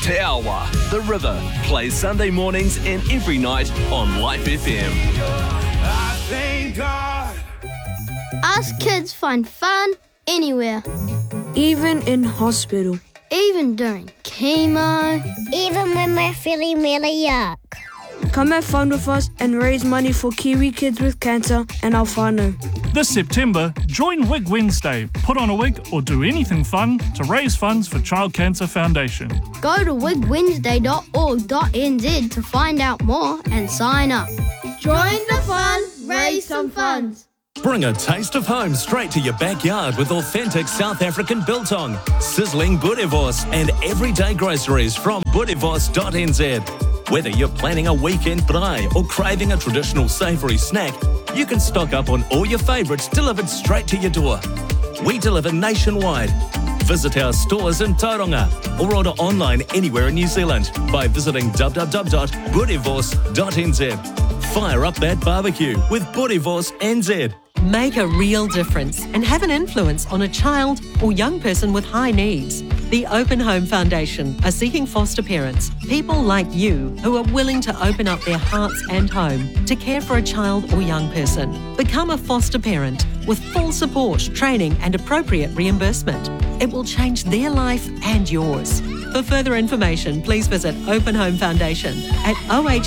Te Awa, The River, plays Sunday mornings and every night on Life FM. I thank God. Us kids find fun anywhere. Even in hospital. Even during chemo. Even when we're feeling really yuck. Come have fun with us and raise money for Kiwi kids with cancer and our whānau. This September, join Wig Wednesday. Put on a wig or do anything fun to raise funds for Child Cancer Foundation. Go to wigwednesday.org.nz to find out more and sign up. Join the fun, raise some funds. Bring a taste of home straight to your backyard with authentic South African biltong, sizzling boerewors and everyday groceries from boerewors.nz. Whether you're planning a weekend braai or craving a traditional savoury snack, you can stock up on all your favourites delivered straight to your door. We deliver nationwide. Visit our stores in Tauranga or order online anywhere in New Zealand by visiting www.boerewors.nz. Fire up that barbecue with Boerewors NZ. Make a real difference and have an influence on a child or young person with high needs. The Open Home Foundation are seeking foster parents, people like you who are willing to open up their hearts and home to care for a child or young person. Become a foster parent with full support, training and appropriate reimbursement. It will change their life and yours. For further information, please visit Open Home Foundation at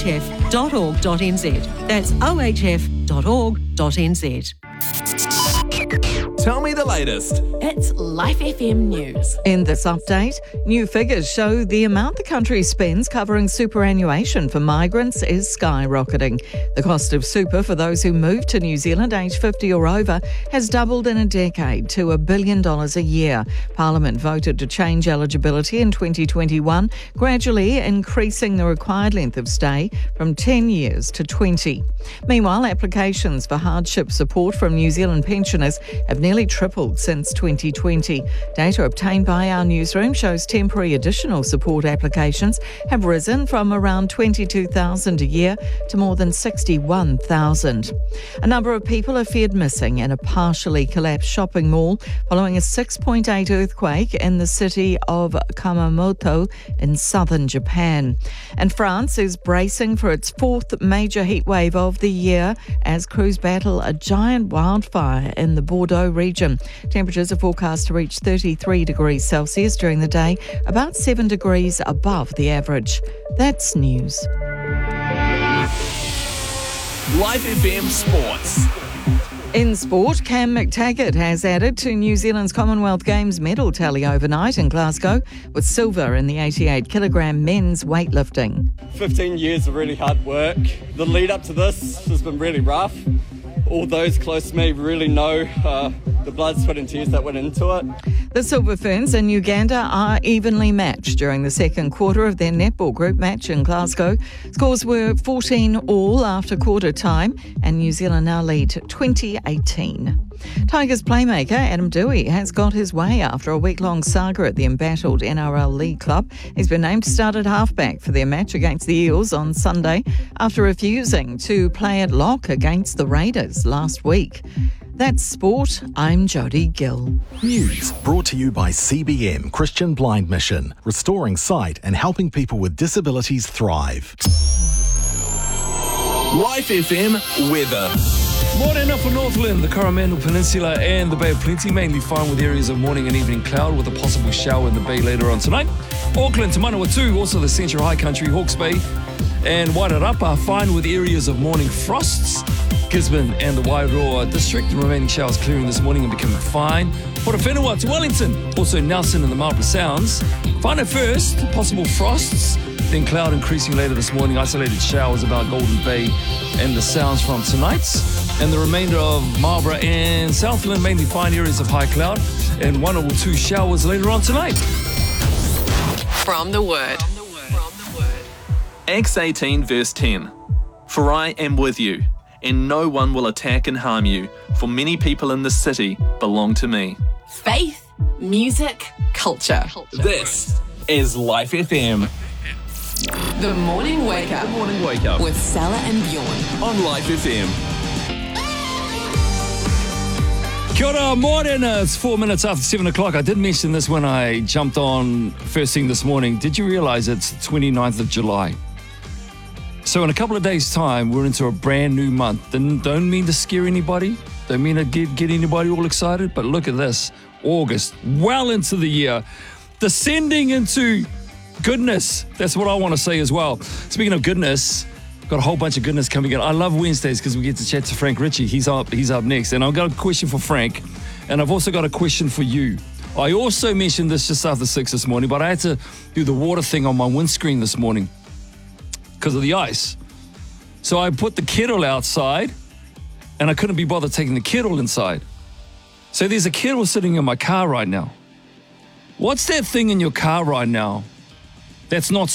ohf.org.nz. That's ohf.org.nz. Tell me the latest. It's Life FM News. In this update, new figures show the amount the country spends covering superannuation for migrants is skyrocketing. The cost of super for those who move to New Zealand aged 50 or over has doubled in a decade to $1 billion a year. Parliament voted to change eligibility in 2021, gradually increasing the required length of stay from 10 years to 20. Meanwhile, applications for hardship support from New Zealand pensioners have nearly tripled since 2020. Data obtained by our newsroom shows temporary additional support applications have risen from around 22,000 a year to more than 61,000. A number of people are feared missing in a partially collapsed shopping mall following a 6.8 earthquake in the city of Kumamoto in southern Japan. And France is bracing for its fourth major heatwave of the year as crews battle a giant wildfire in the Bordeaux region. Temperatures are forecast to reach 33 degrees Celsius during the day, about 7 degrees above the average. That's news. Life FM Sports. In sport, Cam McTaggart has added to New Zealand's Commonwealth Games medal tally overnight in Glasgow with silver in the 88-kilogram men's weightlifting. 15 years of really hard work. The lead up to this has been really rough. All those close to me really know the blood, sweat and tears that went into it. The Silver Ferns in Uganda are evenly matched during the second quarter of their netball group match in Glasgow. Scores were 14-all after quarter time, and New Zealand now lead 2018. Tigers playmaker Adam Dewey has got his way after a week-long saga at the embattled NRL League club. He's been named to start at halfback for their match against the Eels on Sunday after refusing to play at lock against the Raiders last week. That's sport. I'm Jodie Gill. News brought to you by CBM Christian Blind Mission, restoring sight and helping people with disabilities thrive. Life FM weather. Morning up for Northland, the Coromandel Peninsula and the Bay of Plenty, mainly fine with areas of morning and evening cloud with a possible shower in the Bay later on tonight. Auckland to Manawatu, also the Central High Country, Hawke's Bay and Wairarapa are fine with areas of morning frosts. Gisborne and the Wairoa district, the remaining showers clearing this morning and becoming fine. Portowhenua to Wellington, also Nelson and the Marlborough Sounds. Fine at first, possible frosts, then cloud increasing later this morning. Isolated showers about Golden Bay and the Sounds from tonight. And the remainder of Marlborough and Southland, mainly fine areas of high cloud and 1 or 2 showers later on tonight. From the Word. Acts 18 verse 10. For I am with you, and no one will attack and harm you, for many people in this city belong to me. Faith, music, culture. This is Life FM. The Morning Wake Up. The Morning Wake Up. With Salah and Bjorn. On Life FM. Kia ora, morning. It's 4 minutes after 7 o'clock. I did mention this when I jumped on first thing this morning. Did you realize it's the 29th of July? So in a couple of days' time, we're into a brand new month. Don't mean to scare anybody. Don't mean to get anybody all excited. But look at this. August, well into the year. Descending into goodness. That's what I want to say as well. Speaking of goodness, got a whole bunch of goodness coming in. I love Wednesdays because we get to chat to Frank Ritchie. He's up next. And I've got a question for Frank. And I've also got a question for you. I also mentioned this just after 6 this morning, but I had to do the water thing on my windscreen this morning because of the ice. So I put the kettle outside and I couldn't be bothered taking the kettle inside. So there's a kettle sitting in my car right now. What's that thing in your car right now that's not